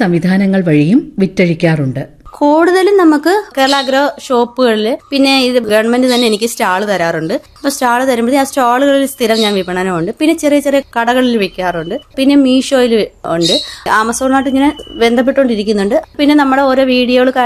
സംവിധാനങ്ങൾ വഴിയും വിറ്റഴിക്കാറുണ്ട്. കൂടുതലും നമുക്ക് കേരള അഗ്രോ ഷോപ്പുകളിൽ, പിന്നെ ഇത് ഗവൺമെന്റ് തന്നെ എനിക്ക് സ്റ്റാള് തരാറുണ്ട്. അപ്പൊ സ്റ്റാള് തരുമ്പോഴേ ആ സ്റ്റാളുകളിൽ സ്ഥിരം ഞാൻ വിപണനമുണ്ട്. പിന്നെ ചെറിയ ചെറിയ കടകളിൽ വിൽക്കാറുണ്ട്. പിന്നെ മീഷോയിൽ ഉണ്ട്. ആമസോണായിട്ട് ഇങ്ങനെ ബന്ധപ്പെട്ടുകൊണ്ടിരിക്കുന്നുണ്ട്. പിന്നെ നമ്മുടെ ഓരോ വീഡിയോകൾ